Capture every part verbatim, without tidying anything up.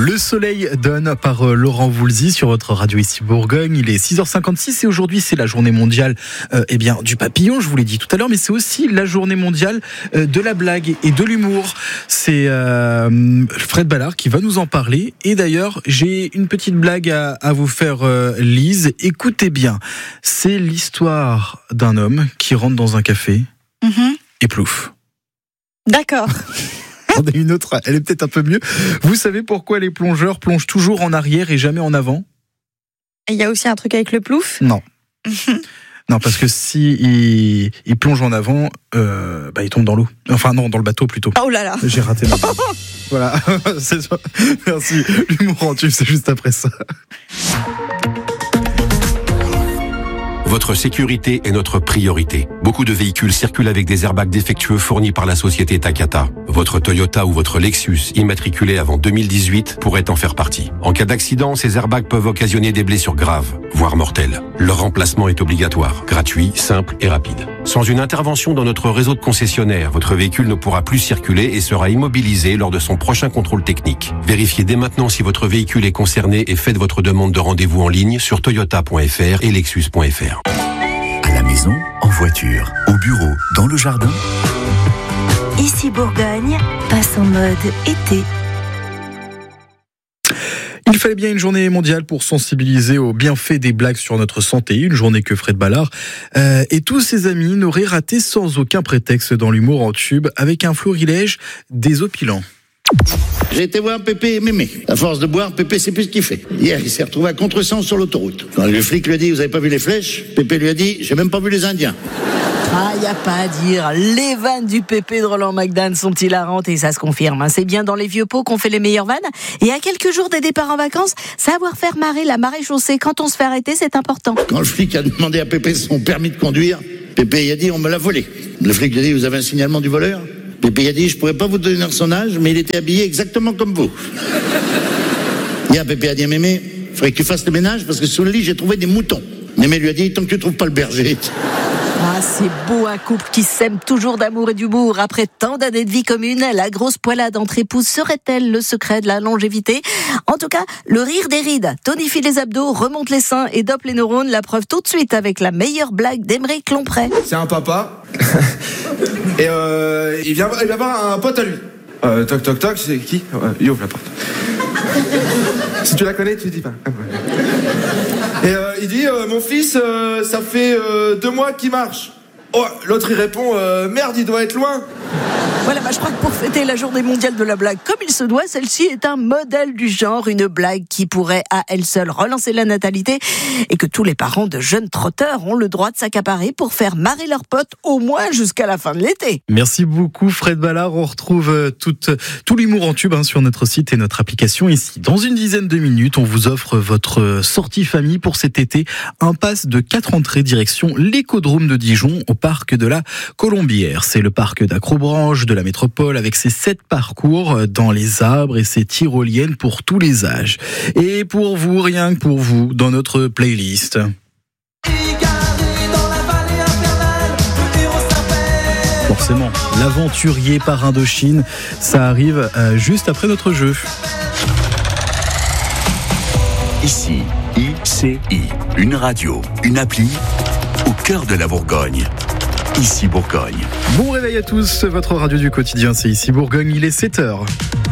Le soleil donne par euh, Laurent Voulzy sur votre radio ici Bourgogne. Il est six heures cinquante-six et aujourd'hui c'est la journée mondiale euh, eh bien, du papillon, je vous l'ai dit tout à l'heure, mais c'est aussi la journée mondiale euh, de la blague et de l'humour. C'est euh, Fred Ballard qui va nous en parler. Et d'ailleurs, j'ai une petite blague à, à vous faire, euh, Lise. Écoutez bien, c'est l'histoire d'un homme qui rentre dans un café mm-hmm. et plouf. D'accord. J'en ai une autre, elle est peut-être un peu mieux. Vous savez pourquoi les plongeurs plongent toujours en arrière et jamais en avant ? Il y a aussi un truc avec le plouf ? Non. Non, parce que si il, il plonge en avant, euh, bah, il tombe dans l'eau. Enfin non, dans le bateau plutôt. Oh là là. J'ai raté ma blague. Voilà. C'est ça. Merci. L'humour en tube, c'est juste après ça. Votre sécurité est notre priorité. Beaucoup de véhicules circulent avec des airbags défectueux fournis par la société Takata. Votre Toyota ou votre Lexus, immatriculé avant deux mille dix-huit, pourrait en faire partie. En cas d'accident, ces airbags peuvent occasionner des blessures graves, voire mortelles. Leur remplacement est obligatoire, gratuit, simple et rapide. Sans une intervention dans notre réseau de concessionnaires, votre véhicule ne pourra plus circuler et sera immobilisé lors de son prochain contrôle technique. Vérifiez dès maintenant si votre véhicule est concerné et faites votre demande de rendez-vous en ligne sur toyota point f r et lexus point f r. À la maison, en voiture, au bureau, dans le jardin. Ici Bourgogne, passe en mode été. Il fallait bien une journée mondiale pour sensibiliser aux bienfaits des blagues sur notre santé, une journée que Fred Ballard euh, et tous ses amis n'auraient raté sans aucun prétexte dans l'humour en tube, avec un florilège désopilant. J'ai été voir Pépé et Mémé. À force de boire, Pépé sait plus ce qu'il fait. Hier, il s'est retrouvé à contresens sur l'autoroute. Quand le flic lui a dit « Vous avez pas vu les flèches ?» Pépé lui a dit « J'ai même pas vu les Indiens. » Ah, y a pas à dire. Les vannes du Pépé de Roland McDan sont hilarantes et ça se confirme. C'est bien dans les vieux pots qu'on fait les meilleures vannes. Et à quelques jours des départs en vacances, savoir faire marrer la marée chaussée quand on se fait arrêter, c'est important. Quand le flic a demandé à Pépé son permis de conduire, Pépé il a dit « On me l'a volé. » Le flic lui a dit « Vous avez un signalement du voleur ?» Pépé a dit, je pourrais pas vous donner son âge, mais il était habillé exactement comme vous. Hier, Pépé a dit à Mémé, il faudrait que tu fasses le ménage parce que sous le lit, j'ai trouvé des moutons. Mémé lui a dit, tant que tu trouves pas le berger. Ah, c'est beau un couple qui s'aime toujours d'amour et d'humour. Après tant d'années de vie commune, la grosse poilade entre épouses serait-elle le secret de la longévité ? En tout cas, le rire des rides tonifie les abdos, remonte les seins et dope les neurones. La preuve tout de suite avec la meilleure blague d'Aymeric Lomprey. C'est un papa. Et euh, il vient, il vient voir un pote à lui. Euh, toc toc toc, c'est qui ? euh, Il ouvre la porte. Si tu la connais, tu dis pas. Et euh, il dit, euh, mon fils, euh, ça fait euh, deux mois qu'il marche. Oh, l'autre il répond, euh, merde, il doit être loin. Voilà, bah, je crois que pour fêter la journée mondiale de la blague comme il se doit, celle-ci est un modèle du genre, une blague qui pourrait à elle seule relancer la natalité et que tous les parents de jeunes trotteurs ont le droit de s'accaparer pour faire marrer leurs potes au moins jusqu'à la fin de l'été. Merci beaucoup Fred Ballard, on retrouve tout, tout l'humour en tube hein, sur notre site et notre application ici. Dans une dizaine de minutes, on vous offre votre sortie famille pour cet été, un pass de quatre entrées direction l'Écodrome de Dijon au parc de la Colombière. C'est le parc d'Acrobranche de la métropole avec ses sept parcours dans les arbres et ses tyroliennes pour tous les âges. Et pour vous, rien que pour vous, dans notre playlist. Forcément, l'aventurier par Indochine, ça arrive euh, juste après notre jeu. Ici, I C I, une radio, une appli au cœur de la Bourgogne. Ici Bourgogne. Bon réveil à tous, votre radio du quotidien, c'est Ici Bourgogne, il est sept heures.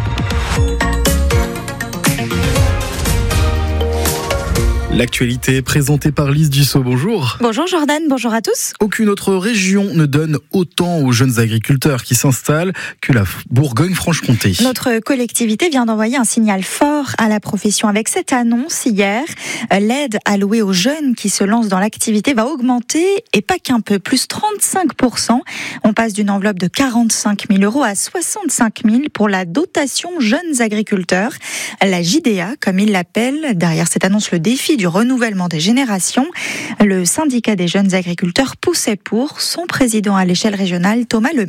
L'actualité présentée par Lise Dussault, bonjour. Bonjour Jordan, bonjour à tous. Aucune autre région ne donne autant aux jeunes agriculteurs qui s'installent que la Bourgogne-Franche-Comté. Notre collectivité vient d'envoyer un signal fort à la profession avec cette annonce hier. L'aide allouée aux jeunes qui se lancent dans l'activité va augmenter et pas qu'un peu, plus trente-cinq pour cent. On passe d'une enveloppe de quarante-cinq mille euros à soixante-cinq mille pour la dotation jeunes agriculteurs. La J D A, comme ils l'appellent, derrière cette annonce, le défi du renouvellement des générations. Le syndicat des jeunes agriculteurs poussait pour son président à l'échelle régionale, Thomas Lemay.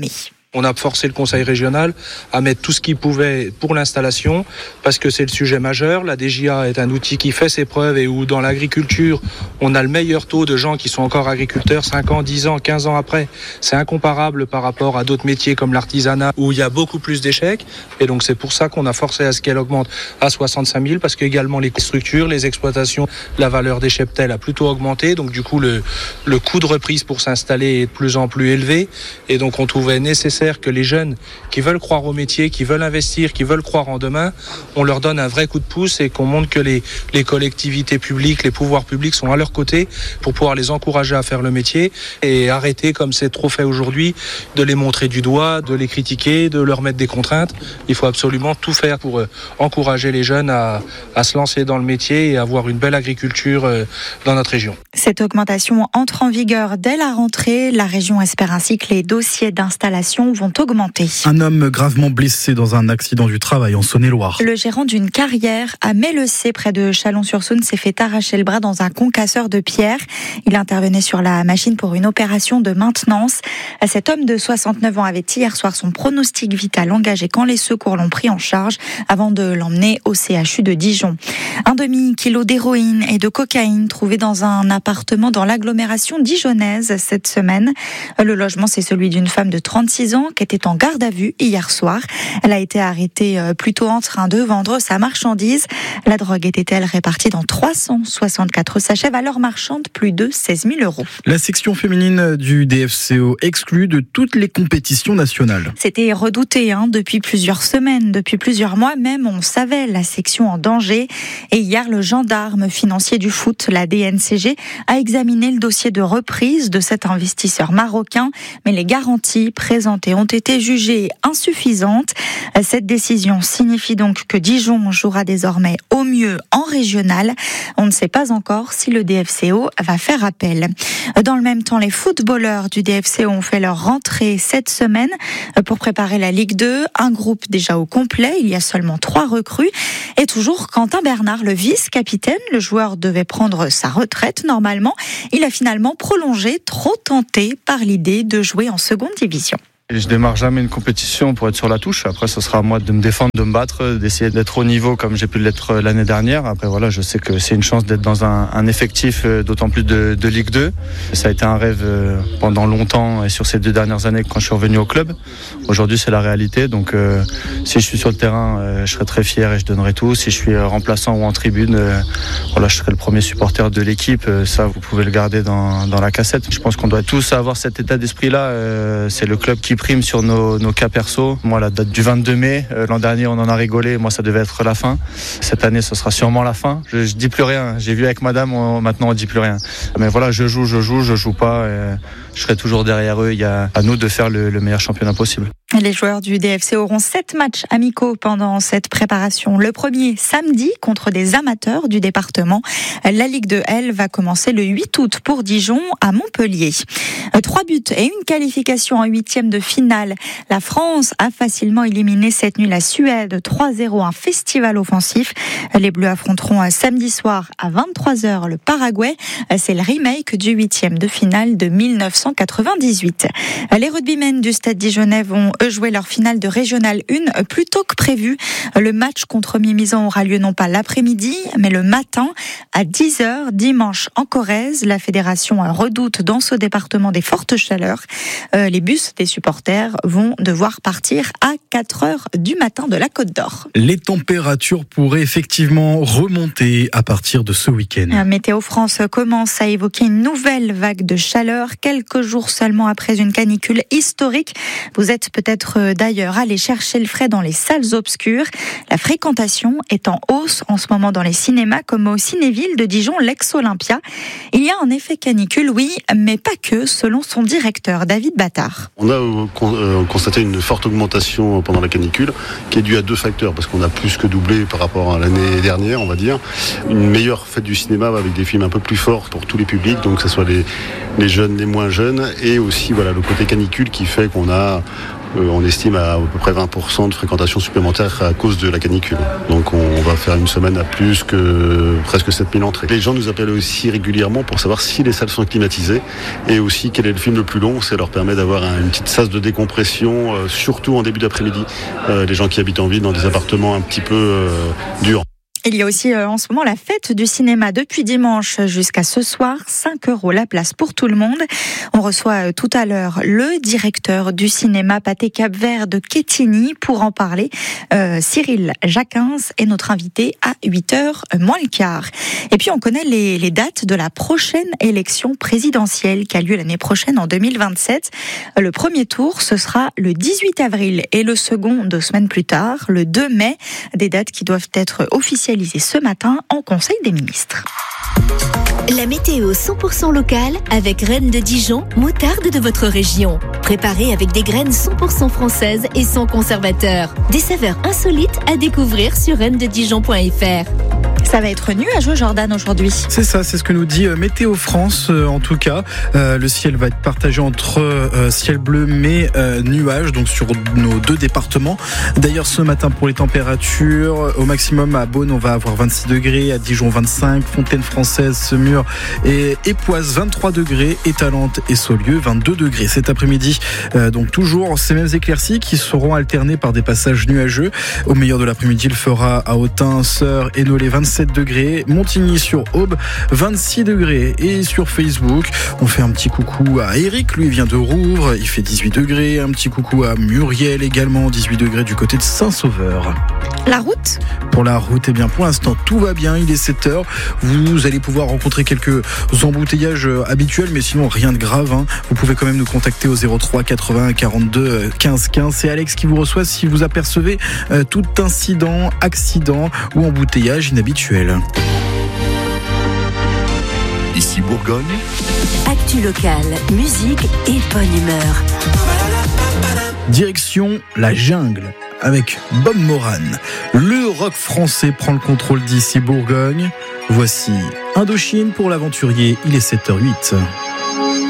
On a forcé le conseil régional à mettre tout ce qu'il pouvait pour l'installation, parce que c'est le sujet majeur. La D J A est un outil qui fait ses preuves et où dans l'agriculture, on a le meilleur taux de gens qui sont encore agriculteurs cinq ans, dix ans, quinze ans après. C'est incomparable par rapport à d'autres métiers comme l'artisanat où il y a beaucoup plus d'échecs. Et donc c'est pour ça qu'on a forcé à ce qu'elle augmente à soixante-cinq mille, parce que également les structures, les exploitations, la valeur des cheptels a plutôt augmenté. Donc du coup, le, le coût de reprise pour s'installer est de plus en plus élevé. Et donc on trouvait nécessaire que les jeunes qui veulent croire au métier, qui veulent investir, qui veulent croire en demain, on leur donne un vrai coup de pouce et qu'on montre que les, les collectivités publiques, les pouvoirs publics sont à leur côté pour pouvoir les encourager à faire le métier et arrêter, comme c'est trop fait aujourd'hui, de les montrer du doigt, de les critiquer, de leur mettre des contraintes. Il faut absolument tout faire pour euh, encourager les jeunes à, à se lancer dans le métier et avoir une belle agriculture euh, dans notre région. Cette augmentation entre en vigueur dès la rentrée. La région espère ainsi que les dossiers d'installation vont augmenter. Un homme gravement blessé dans un accident du travail en Saône-et-Loire. Le gérant d'une carrière à Mellessé, près de Chalon-sur-Saône, s'est fait arracher le bras dans un concasseur de pierre. Il intervenait sur la machine pour une opération de maintenance. Cet homme de soixante-neuf ans avait hier soir son pronostic vital engagé quand les secours l'ont pris en charge avant de l'emmener au C H U de Dijon. Un demi-kilo d'héroïne et de cocaïne trouvés dans un appartement dans l'agglomération dijonnaise cette semaine. Le logement, c'est celui d'une femme de trente-six ans qui était en garde à vue hier soir. Elle a été arrêtée plutôt en train de vendre sa marchandise. La drogue était-elle répartie dans trois cent soixante-quatre sachets, valeur marchande plus de seize mille euros. La section féminine du D F C O exclue de toutes les compétitions nationales. C'était redouté hein, depuis plusieurs semaines, depuis plusieurs mois même, on savait la section en danger. Et hier, le gendarme financier du foot, la D N C G, a examiné le dossier de reprise de cet investisseur marocain, mais les garanties présentées ont été jugées insuffisantes. Cette décision signifie donc que Dijon jouera désormais au mieux en régional. On ne sait pas encore si le D F C O va faire appel. Dans le même temps, les footballeurs du D F C O ont fait leur rentrée cette semaine pour préparer la Ligue deux. Un groupe déjà au complet, il y a seulement trois recrues. Et toujours Quentin Bernard, le vice-capitaine. Le joueur devait prendre sa retraite normalement. Il a finalement prolongé, trop tenté par l'idée de jouer en seconde division. Je démarre jamais une compétition pour être sur la touche. Après, ce sera à moi de me défendre, de me battre, d'essayer d'être au niveau comme j'ai pu l'être l'année dernière. Après, voilà, je sais que c'est une chance d'être dans un, un effectif, d'autant plus de, de Ligue deux. Ça a été un rêve pendant longtemps et sur ces deux dernières années quand je suis revenu au club. Aujourd'hui, c'est la réalité. Donc, euh, si je suis sur le terrain, euh, je serai très fier et je donnerai tout. Si je suis remplaçant ou en tribune, euh, voilà, je serai le premier supporter de l'équipe. Euh, ça, vous pouvez le garder dans, dans la cassette. Je pense qu'on doit tous avoir cet état d'esprit-là. Euh, c'est le club qui prime sur nos, nos cas perso. Moi, la date du vingt-deux mai, euh, l'an dernier, on en a rigolé. Moi, ça devait être la fin. Cette année, ce sera sûrement la fin. Je, je dis plus rien. J'ai vu avec madame, on, maintenant, on dit plus rien. Mais voilà, je joue, je joue, je joue pas. Et je serai toujours derrière eux. Il y a à nous de faire le, le meilleur championnat possible. Les joueurs du D F C auront sept matchs amicaux pendant cette préparation. Le premier samedi contre des amateurs du département. La Ligue deux, elle, va commencer le huit août pour Dijon à Montpellier. Trois buts et une qualification en huitième de finale. La France a facilement éliminé cette nuit la Suède trois zéro, un festival offensif. Les Bleus affronteront samedi soir à vingt-trois heures le Paraguay. C'est le remake du huitième de finale de mille neuf cent quatre-vingt-dix-huit. Les rugbymen du Stade Dijonnais vont eux jouer leur finale de Régional un plus tôt que prévu. Le match contre Mimizan aura lieu non pas l'après-midi, mais le matin à dix heures dimanche en Corrèze. La fédération redoute dans ce département des fortes chaleurs. Euh, les bus des supporters vont devoir partir à quatre heures du matin de la Côte d'Or. Les températures pourraient effectivement remonter à partir de ce week-end. Météo France commence à évoquer une nouvelle vague de chaleur quelques jours seulement après une canicule historique. Vous êtes peut-être d'ailleurs allé chercher le frais dans les salles obscures. La fréquentation est en hausse en ce moment dans les cinémas comme au Cinéville de Dijon, l'ex-Olympia. Il y a un effet canicule, oui, mais pas que, selon son directeur David Battard. On a euh, constaté une forte augmentation pendant la canicule qui est due à deux facteurs, parce qu'on a plus que doublé par rapport à l'année dernière, on va dire. Une meilleure fête du cinéma avec des films un peu plus forts pour tous les publics, donc que ce soit les, les jeunes, les moins jeunes, et aussi voilà, le côté canicule qui fait qu'on a Euh, on estime à à peu près vingt pour cent de fréquentation supplémentaire à cause de la canicule. Donc on va faire une semaine à plus que presque sept mille entrées. Les gens nous appellent aussi régulièrement pour savoir si les salles sont climatisées et aussi quel est le film le plus long. Ça leur permet d'avoir une petite sas de décompression, euh, surtout en début d'après-midi. Euh, les gens qui habitent en ville dans des appartements un petit peu euh, durs. Il y a aussi euh, en ce moment la fête du cinéma depuis dimanche jusqu'à ce soir, cinq euros la place pour tout le monde. On reçoit euh, tout à l'heure le directeur du cinéma Pathé Cap-Vert de Quetigny pour en parler. Euh, Cyril Jacquins est notre invité à huit heures moins le quart. Et puis on connaît les, les dates de la prochaine élection présidentielle qui a lieu l'année prochaine en deux mille vingt-sept. Le premier tour, ce sera le dix-huit avril et le second deux semaines plus tard, le deux mai. Des dates qui doivent être officialisées ce matin en Conseil des ministres. La météo cent pour cent locale avec Rennes de Dijon, moutarde de votre région. Préparée avec des graines cent pour cent françaises et sans conservateur. Des saveurs insolites à découvrir sur rennes de dijon point f r. Ça va être nuageux, Jordan, aujourd'hui. C'est ça, c'est ce que nous dit euh, Météo France, euh, en tout cas. Euh, le ciel va être partagé entre euh, ciel bleu mais euh, nuages, donc sur nos deux départements. D'ailleurs, ce matin, pour les températures, au maximum à Beaune, on va avoir vingt-six degrés, à Dijon vingt-cinq, Fontaine-Française, Semur et Époisse vingt-trois degrés, et Talente et Saulieu vingt-deux degrés. Cet après-midi, euh, donc toujours ces mêmes éclaircies qui seront alternées par des passages nuageux. Au meilleur de l'après-midi, il fera à Autun, Sœur et Nolay vingt-sept degrés, Montigny-sur-Aube vingt-six degrés. Et sur Facebook, on fait un petit coucou à Eric, lui vient de Rouvres, il fait dix-huit degrés. Un petit coucou à Muriel également, dix-huit degrés du côté de Saint-Sauveur. La route ? Pour la route, eh bien pour l'instant tout va bien, il est sept heures. Vous allez pouvoir rencontrer quelques embouteillages habituels, mais sinon rien de grave, hein. Vous pouvez quand même nous contacter au zéro trois quatre-vingts quarante-deux quinze quinze. C'est Alex qui vous reçoit si vous apercevez euh, tout incident, accident ou embouteillage inhabituel. Ici Bourgogne. Actu locale, musique et bonne humeur. Direction la jungle avec Bob Moran. Le rock français prend le contrôle d'ici Bourgogne. Voici Indochine pour l'aventurier, il est sept heures zéro huit.